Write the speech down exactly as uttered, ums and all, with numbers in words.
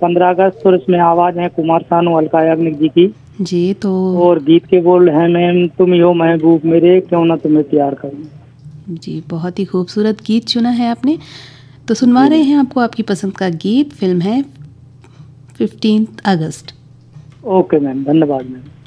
पंद्रह अगस्त और इसमें आवाज़ है कुमार सानू, अलका याग्निक जी की। जी, तो और गीत के बोल हैं मैम, तुम ही हो महबूब मेरे, क्यों ना तुम्हें प्यार करूं। जी, बहुत ही खूबसूरत गीत चुना है आपने। तो सुनवा जी रहे मैम। हैं आपको आपकी पसंद का गीत, फिल्म है फिफ्टींथ अगस्त। ओके मैम, धन्यवाद मैम।